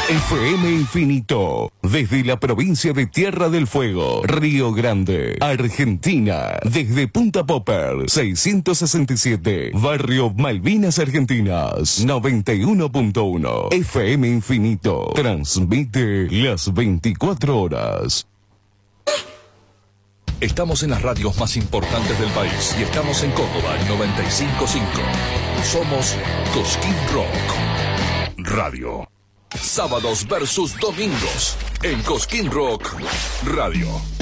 FM Infinito, desde la provincia de Tierra del Fuego, Río Grande, Argentina, desde Punta Popper, 667, Barrio Malvinas Argentinas, 91.1, FM Infinito, transmite las 24 horas. Estamos en las radios más importantes del país y estamos en Córdoba, 95.5. Somos Cosquín Rock Radio. Sábados versus domingos en Cosquín Rock Radio.